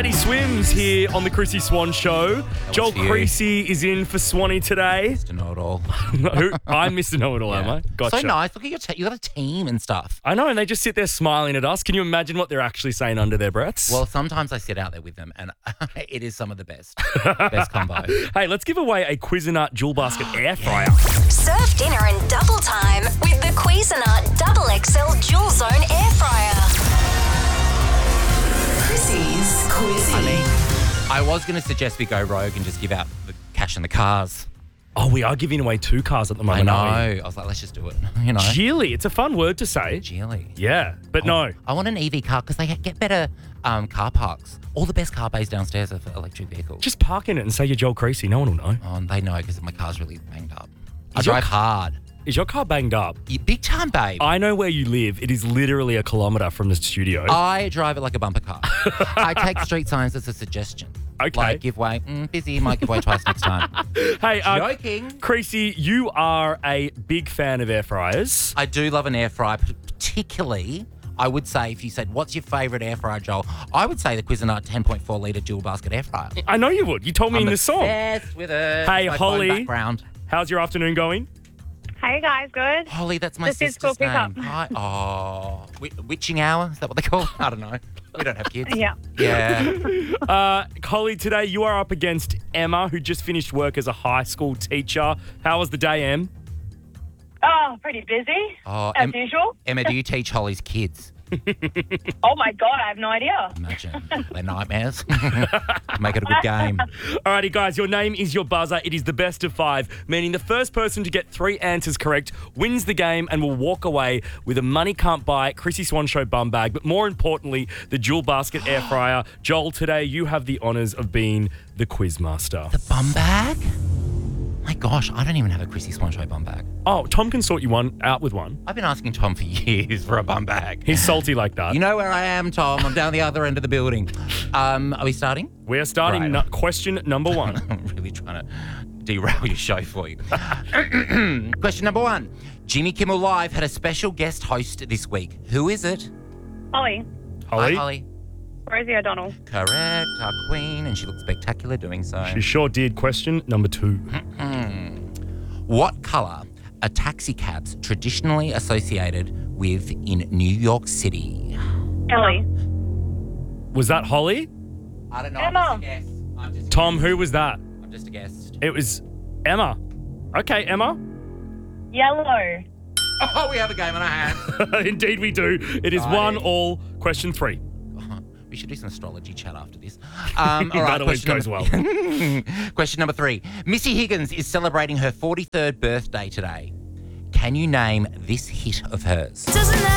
Maddie Swims here on the Chrissy Swan Show. Joel Creasy is in for Swanee today. Mr. Know-it-all. I'm Mr. Know-it-all, am I? Gotcha. So nice. Look at your you got a team and stuff. I know, and they just sit there smiling at us. Can you imagine what they're actually saying under their breaths? Well, sometimes I sit out there with them, and it is some of the best. Best combo. Hey, let's give away a Cuisinart Dual Basket Air Fryer. Serve dinner in double time with the Cuisinart Double XL Dual Zone Air Fryer. Chrissy's Quizzy. I was going to suggest we go rogue and just give out the cash in the cars. Oh, we are giving away 2 cars at the I moment, know. aren't we? I was like, let's just do it. You know. Geely, it's a fun word to say. Geely. Yeah, but no. I want an EV car because they get better car parks. All the best car bays downstairs are for electric vehicles. Just park in it and say you're Joel Creasy. No one will know. Oh, and they know because my car's really banged up. I Is your drive hard. Is your car banged up? Big time, babe. I know where you live. It is literally a kilometre from the studio. I drive it like a bumper car. I take street signs as a suggestion. Okay. Like, give way. Busy, might give way twice next time. Hey, Joking. Creasy, you are a big fan of air fryers. I do love an air fryer, particularly, I would say, if you said, what's your favourite air fryer, Joel? I would say the Cuisinart 10.4 litre dual basket air fryer. I know you would. You told me in the song. Obsessed with it. Hey, My Holly. phone background. How's your afternoon going? Hey guys, good? Holly, that's my This is sister's called name. pickup. Hi. Oh, witching hour? Is that what they call it? I don't know. We don't have kids. Yeah. Yeah. Holly, today you are up against Emma, who just finished work as a high school teacher. How was the day, Em? Oh, pretty busy, Oh, as usual. Emma, do you teach Holly's kids? Oh my God, I have no idea. Imagine. They're nightmares. Make it a good game. Alrighty, guys, your name is your buzzer. It is the best of 5, meaning the first person to get 3 answers correct wins the game and will walk away with a money can't buy Chrissy Swan Show bum bag, but more importantly, the dual basket air fryer. Joel, today you have the honours of being the quiz master. The bum bag? My gosh, I don't even have a Chrissy Swan Show bum bag. Oh, Tom can sort you out with one. I've been asking Tom for years for a bum bag. He's salty like that. You know where I am, Tom. I'm down the other end of the building. Are we starting? We're starting Right. question number 1. I'm really trying to derail your show for you. Question number 1. Jimmy Kimmel Live had a special guest host this week. Who is it? Holly, Holly? Hi, Holly. Rosie O'Donnell. Correct, our queen, and she looked spectacular doing so. She sure did. Question number 2. What colour are taxi cabs traditionally associated with in New York City? Ellie. Was that Holly? I don't know. Emma. I'm just a guess. Tom, who was that? I'm just a guest. It was Emma. Okay, Emma. Yellow. Oh, we have a game on our hands. Indeed we do. It is Exciting. 1-1. Question 3. We should do some astrology chat after this. All right, That always goes well. Question number 3. Missy Higgins is celebrating her 43rd birthday today. Can you name this hit of hers? Doesn't